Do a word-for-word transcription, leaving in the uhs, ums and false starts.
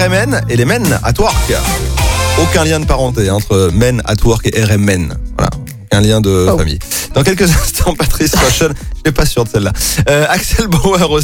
M N et les Men at Work. Aucun lien de parenté entre Men at Work et R M N. Voilà, aucun lien de Oh. famille. Dans quelques instants, Patrice Fashion, je suis pas sûr de celle-là. Euh, Axel Bauer aussi.